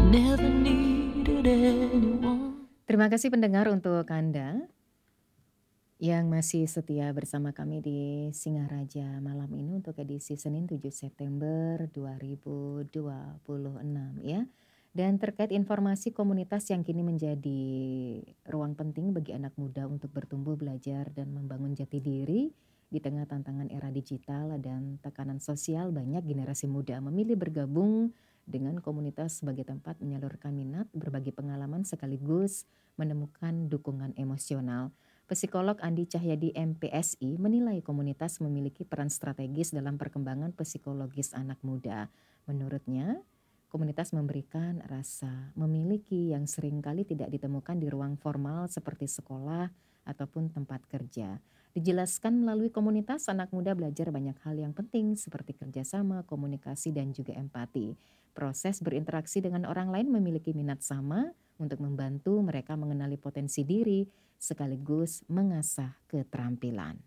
never needed anyone. Terima kasih pendengar untuk Anda yang masih setia bersama kami di Singaraja malam ini untuk edisi Senin 7 September 2026 ya. Dan terkait informasi komunitas yang kini menjadi ruang penting bagi anak muda untuk bertumbuh, belajar, dan membangun jati diri di tengah tantangan era digital dan tekanan sosial, banyak generasi muda memilih bergabung dengan komunitas sebagai tempat menyalurkan minat, berbagi pengalaman sekaligus menemukan dukungan emosional. Psikolog Andi Cahyadi MPSI menilai komunitas memiliki peran strategis dalam perkembangan psikologis anak muda. Menurutnya, komunitas memberikan rasa memiliki yang seringkali tidak ditemukan di ruang formal seperti sekolah ataupun tempat kerja. Dijelaskan melalui komunitas, anak muda belajar banyak hal yang penting seperti kerjasama, komunikasi, dan juga empati. Proses berinteraksi dengan orang lain memiliki minat sama untuk membantu mereka mengenali potensi diri sekaligus mengasah keterampilan.